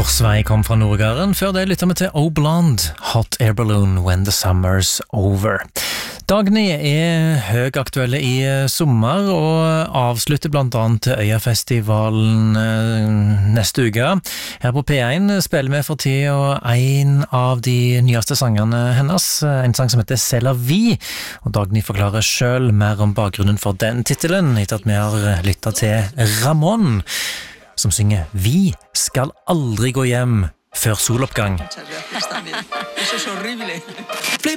Korsvei kom fra Nordgården. Før det lytter vi til O Blonde, Hot Air Balloon, When the Summer's Over. Dagny høyaktuelle i sommer og avslutter blant annet Øyafestivalen neste uke. Her på P1 spiller vi for tida en av de nyeste sangene hennes, en sang som heter C'est la vie, og Dagny forklarer selv mer om bakgrunnen for den titelen, etter at vi har lyttet til Ramón, som synger Vi skal aldri gå hjem før soloppgang. Eso es horrible.